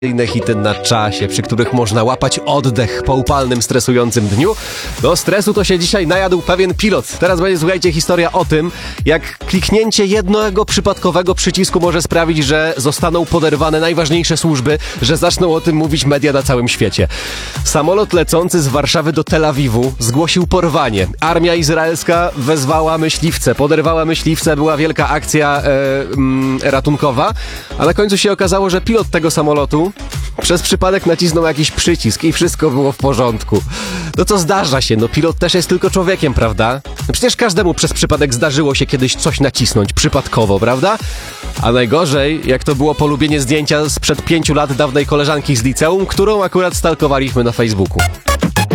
Inne hity na czasie, przy których można łapać oddech po upalnym, stresującym dniu. Do stresu to się dzisiaj najadł pewien pilot. Teraz będzie, słuchajcie, historia o tym, jak kliknięcie jednego przypadkowego przycisku może sprawić, że zostaną poderwane najważniejsze służby, że zaczną o tym mówić media na całym świecie. Samolot lecący z Warszawy do Tel Awiwu zgłosił porwanie. Armia izraelska wezwała myśliwce, poderwała myśliwce, była wielka akcja ratunkowa, a na końcu się okazało, że pilot tego samolotu przez przypadek nacisnął jakiś przycisk i wszystko było w porządku. No to zdarza się, no pilot też jest tylko człowiekiem, prawda? No przecież każdemu przez przypadek zdarzyło się kiedyś coś nacisnąć, przypadkowo, prawda? A najgorzej, jak to było polubienie zdjęcia sprzed 5 lat dawnej koleżanki z liceum, którą akurat stalkowaliśmy na Facebooku.